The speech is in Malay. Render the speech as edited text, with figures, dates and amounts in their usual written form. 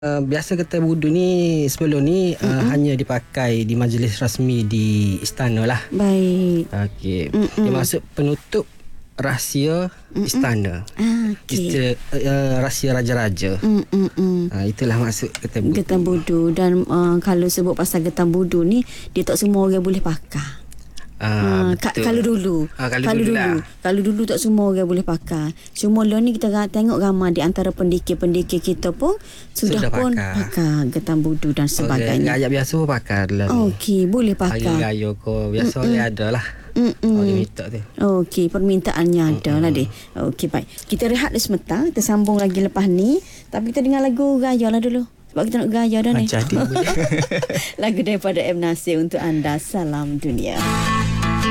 Biasa ketan budu ni sebelum ni hanya dipakai di majlis rasmi di istana lah. Baik. Okey. Dia maksud penutup rahsia istana. Okey. Rahsia raja-raja. Itulah maksud ketan budu. Ketan budu. Dan kalau sebut pasal ketan budu ni, dia tak semua orang boleh pakai. Kalau dulu kalau dulu tak semua orang boleh pakai. Cuma lah ni kita tengok ramai di antara pendekar-pendekar kita pun sudah pun pakai ketan budu dan sebagainya. Rakyat biasa pun pakai lah. Okey, boleh pakai. Hari raya ko biasa ada lah. Orang minta tu. Okey, permintaannya ada lah deh. Okey, baik. Kita rehat dah sebentar, kita sambung lagi lepas ni. Tapi kita dengar lagu raya lah dulu. Sebab kita nak gaya dah ni. Jadi lagu daripada M. Nasir untuk anda. Salam dunia.